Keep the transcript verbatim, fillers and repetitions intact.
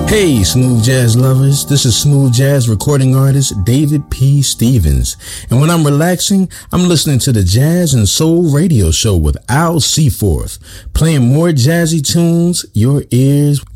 Hey, smooth jazz lovers, this is smooth jazz recording artist David P. Stevens. And when I'm relaxing, I'm listening to the Jazz and Soul Radio Show with Al Seaforth, playing more jazzy tunes your ears